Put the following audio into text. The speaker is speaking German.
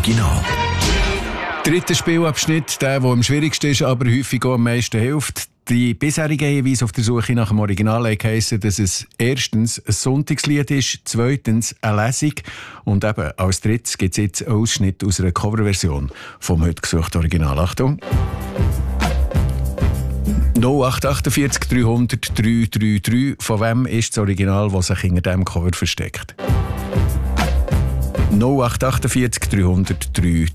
Original. Dritter Spielabschnitt, der am schwierigsten ist, aber häufig auch am meisten hilft. Die bisherigen Hinweise auf der Suche nach dem Original heissen, dass es erstens ein Sonntagslied ist, zweitens eine Lesung und eben als drittes gibt es jetzt einen Ausschnitt aus einer Coverversion vom heute gesuchten Original. Achtung! 0848 300 333. Von wem ist das Original, das sich hinter diesem Cover versteckt? 0848 300 333.